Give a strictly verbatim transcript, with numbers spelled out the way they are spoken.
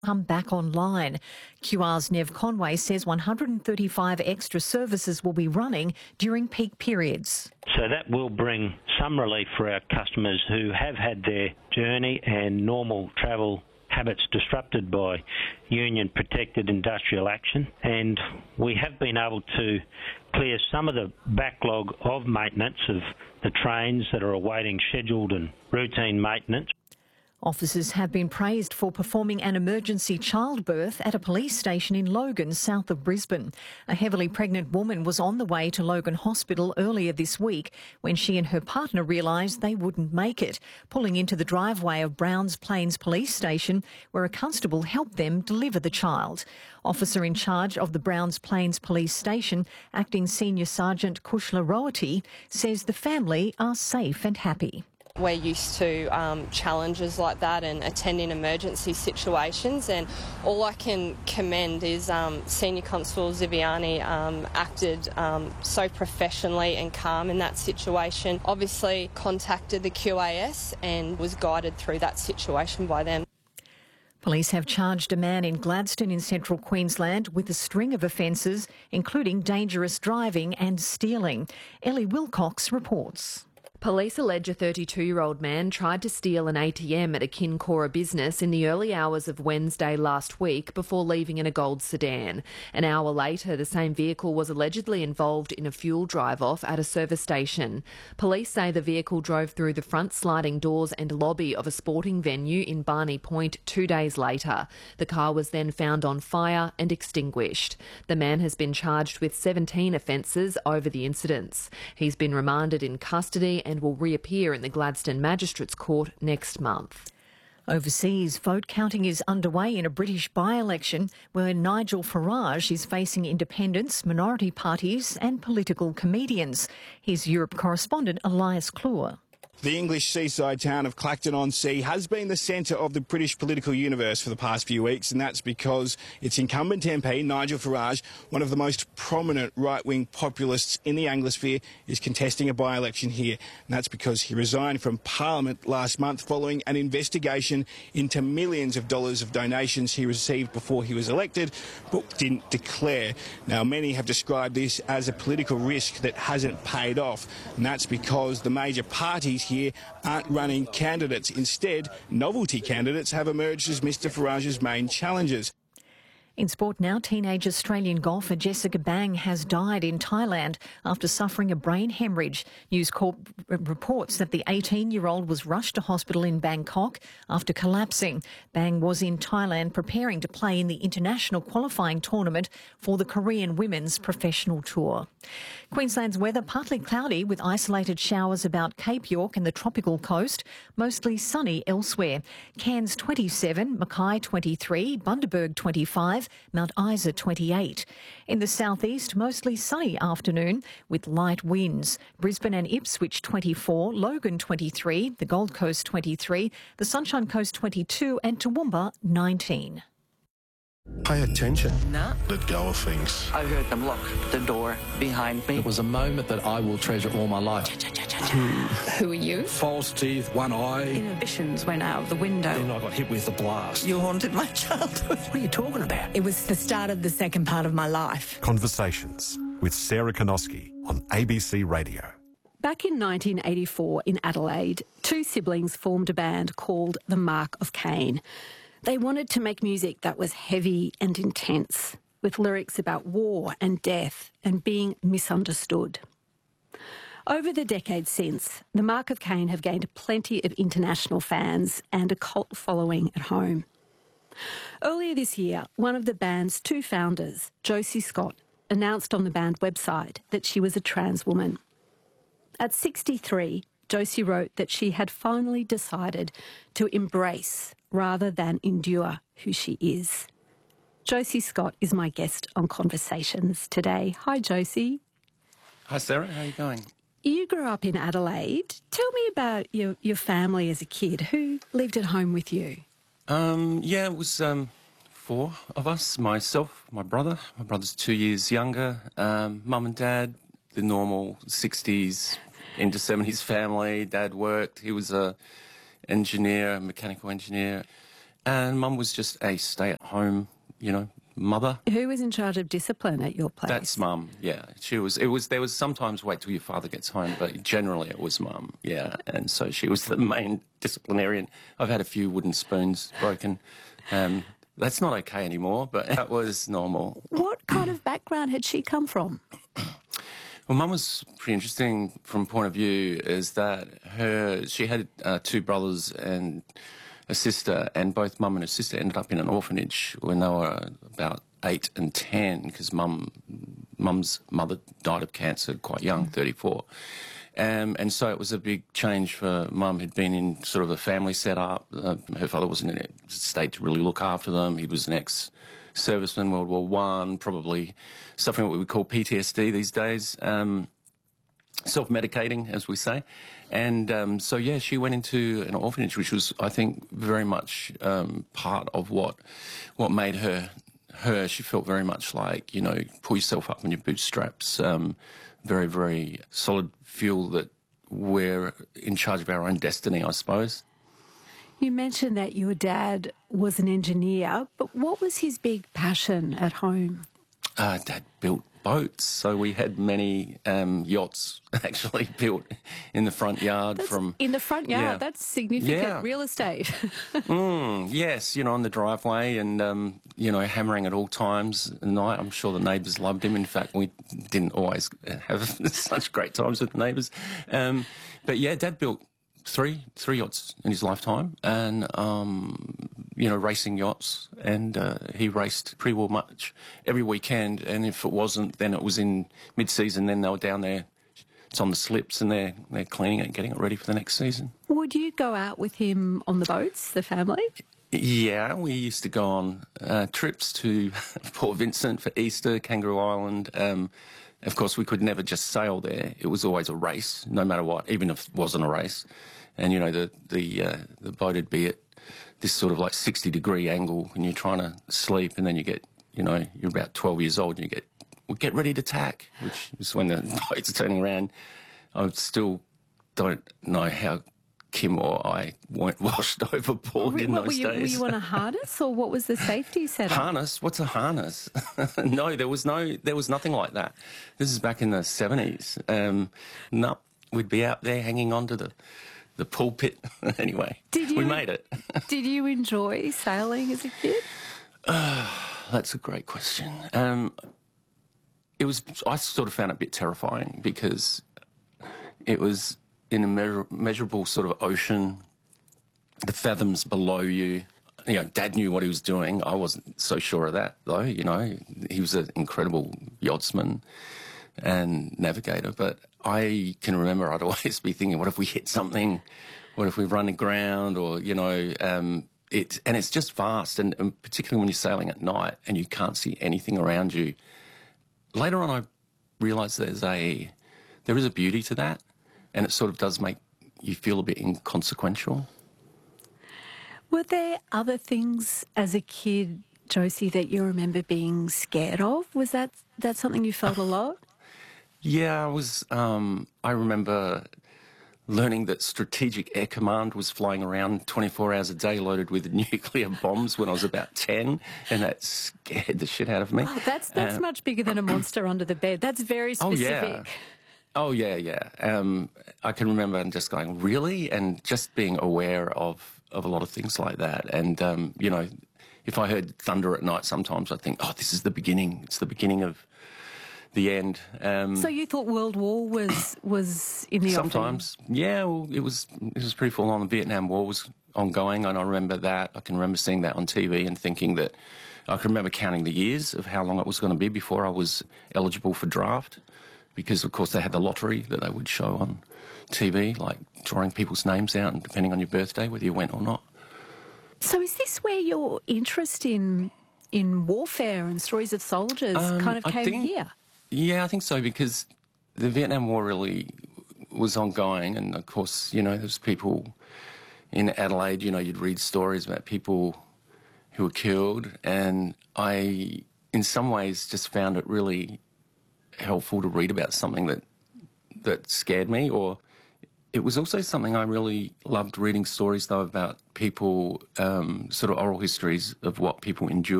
come back online. Q R's Nev Conway says one hundred thirty-five extra services will be running during peak periods. So that will bring some relief for our customers who have had their journey and normal travel habits disrupted by union-protected industrial action, and we have been able to clear some of the backlog of maintenance of the trains that are awaiting scheduled and routine maintenance. Officers have been praised for performing an emergency childbirth at a police station in Logan, south of Brisbane. A heavily pregnant woman was on the way to Logan Hospital earlier this week when she and her partner realised they wouldn't make it, pulling into the driveway of Browns Plains Police Station, where a constable helped them deliver the child. Officer in charge of the Browns Plains Police Station, Acting Senior Sergeant Kushla Roherty, says the family are safe and happy. We're used to um, challenges like that and attending emergency situations, and all I can commend is um, Senior Constable Ziviani um, acted um, so professionally and calm in that situation. Obviously contacted the Q A S and was guided through that situation by them. Police have charged a man in Gladstone in central Queensland with a string of offences, including dangerous driving and stealing. Ellie Wilcox reports. Police allege a thirty-two-year-old man tried to steal an A T M at a Kincora business in the early hours of Wednesday last week before leaving in a gold sedan. An hour later, the same vehicle was allegedly involved in a fuel drive-off at a service station. Police say the vehicle drove through the front sliding doors and lobby of a sporting venue in Barney Point two days later. The car was then found on fire and extinguished. The man has been charged with seventeen offences over the incidents. He's been remanded in custody and will reappear in the Gladstone Magistrates Court next month. Overseas, vote counting is underway in a British by-election where Nigel Farage is facing independents, minority parties and political comedians. Here's Europe correspondent Elias Clure. The English seaside town of Clacton-on-Sea has been the centre of the British political universe for the past few weeks, and that's because its incumbent M P, Nigel Farage, one of the most prominent right-wing populists in the Anglosphere, is contesting a by-election here. And that's because he resigned from Parliament last month following an investigation into millions of dollars of donations he received before he was elected, but didn't declare. Now, many have described this as a political risk that hasn't paid off, and that's because the major parties here aren't running candidates. Instead, novelty candidates have emerged as Mr Farage's main challengers. In sport now, teenage Australian golfer Jessica Bang has died in Thailand after suffering a brain hemorrhage. News Corp reports that the eighteen-year-old was rushed to hospital in Bangkok after collapsing. Bang was in Thailand preparing to play in the international qualifying tournament for the Korean Women's Professional Tour. Queensland's weather partly cloudy with isolated showers about Cape York and the tropical coast, mostly sunny elsewhere. Cairns twenty-seven, Mackay twenty-three, Bundaberg twenty-five, Mount Isa twenty-eight. In the southeast, mostly sunny afternoon with light winds. Brisbane and Ipswich twenty-four, Logan twenty-three, the Gold Coast twenty-three, the Sunshine Coast twenty-two and Toowoomba nineteen. Pay attention. No. Let go of things. I heard them lock the door behind me. It was a moment that I will treasure all my life. Who are you? False teeth, one eye. Inhibitions went out of the window. Then I got hit with the blast. You haunted my childhood. What are you talking about? It was the start of the second part of my life. Conversations with Sarah Konoski on A B C Radio. Back in nineteen eighty-four in Adelaide, two siblings formed a band called The Mark of Cain. They wanted to make music that was heavy and intense, with lyrics about war and death and being misunderstood. Over the decades since, The Mark of Cain have gained plenty of international fans and a cult following at home. Earlier this year, one of the band's two founders, Josie Scott, announced on the band website that she was a trans woman. At sixty-three, Josie wrote that she had finally decided to embrace rather than endure who she is. Josie Scott is my guest on Conversations today. Hi, Josie. Hi, Sarah. How are you going? You grew up in Adelaide. Tell me about your, your family as a kid. Who lived at home with you? Um, yeah, it was um, four of us. Myself, my brother. My brother's two years younger. Um, Mum and Dad, the normal sixties into seventies family. Dad worked. He was a engineer, a mechanical engineer. And Mum was just a stay-at-home, you know, mother. Who was in charge of discipline at your place? That's Mum, yeah. She was, it was, there was sometimes wait till your father gets home, but generally it was Mum, yeah. And so she was the main disciplinarian. I've had a few wooden spoons broken. Um, that's not okay anymore, but that was normal. What kind of background had she come from? Well, Mum was pretty interesting from point of view is that her, she had uh, two brothers and a sister, and both Mum and her sister ended up in an orphanage when they were about eight and ten because Mum, Mum's mother died of cancer quite young, thirty-four. Um, and so it was a big change for Mum, who'd been in sort of a family set-up. Uh, her father wasn't in a state to really look after them. He was an ex-serviceman, World War One, probably suffering what we would call P T S D these days, um, self-medicating, as we say. And um, so, yeah, she went into an orphanage, which was, I think, very much um, part of what what made her her. She felt very much like, you know, pull yourself up on your bootstraps, um, very, very solid feel that we're in charge of our own destiny, I suppose. You mentioned that your dad was an engineer, but what was his big passion at home? Uh, Dad built boats, so we had many um, yachts actually built in the front yard. That's from in the front yard, yeah. That's significant yeah. real estate. mm, yes, you know, on the driveway and, um, you know, hammering at all times at night. I'm sure the neighbours loved him. In fact, we didn't always have such great times with the neighbours. Um, but, yeah, Dad built three three yachts in his lifetime and, um, you know, racing yachts. And uh, he raced pretty well much every weekend. And if it wasn't, then it was in mid-season. Then they were down there. It's on the slips and they're, they're cleaning it and getting it ready for the next season. Would you go out with him on the boats, the family? Yeah, we used to go on uh, trips to Port Vincent for Easter, Kangaroo Island. Um, of course, we could never just sail there. It was always a race, no matter what, even if it wasn't a race. And, you know, the, the, uh, the boat would be at this sort of like sixty degree angle when you're trying to sleep, and then you get, you know, you're about twelve years old and you get, well, get ready to tack, which is when the boats are turning around. I still don't know how Kim or I weren't washed overboard in what, those were you, days. Were you on a harness, or what was the safety setup? Harness? What's a harness? No, there was no, there was nothing like that. This is back in the seventies. Um, no, we'd be out there hanging onto the the pulpit. Anyway, did you, we made it. Did you enjoy sailing as a kid? Uh, that's a great question. Um, it was. I sort of found it a bit terrifying because it was in a measure, measurable sort of ocean, the fathoms below you. You know, Dad knew what he was doing. I wasn't so sure of that, though. You know, he was an incredible yachtsman and navigator. But I can remember I'd always be thinking, what if we hit something? What if we run aground? Or, you know, um, it, and it's just vast. And, and particularly when you're sailing at night and you can't see anything around you. Later on, I realised there's a, there is a beauty to that. And it sort of does make you feel a bit inconsequential. Were there other things as a kid, Josie, that you remember being scared of? Was that that something you felt a lot? Yeah, I was. Um, I remember learning that Strategic Air Command was flying around twenty-four hours a day loaded with nuclear bombs when I was about ten, and that scared the shit out of me. Oh, that's that's uh, much bigger than a monster under the bed. That's very specific. Oh, yeah. Oh, yeah, yeah. Um, I can remember just going, really? And just being aware of, of a lot of things like that. And, um, you know, if I heard thunder at night sometimes, I'd think, oh, this is the beginning. It's the beginning of the end. Um, so you thought World War was was in the Sometimes, offing? yeah. Well, it was, it was pretty full on. The Vietnam War was ongoing, and I remember that. I can remember seeing that on T V and thinking that I can remember counting the years of how long it was going to be before I was eligible for draft. Because, of course, they had the lottery that they would show on T V, like drawing people's names out and depending on your birthday, whether you went or not. So is this where your interest in in warfare and stories of soldiers um, kind of came think, here? Yeah, I think so, because the Vietnam War really was ongoing. And, of course, you know, there's people in Adelaide, you know, you'd read stories about people who were killed. And I, in some ways, just found it really helpful to read about something that that scared me, or It was also something I really loved reading stories, though, about people, um, sort of oral histories of what people endure.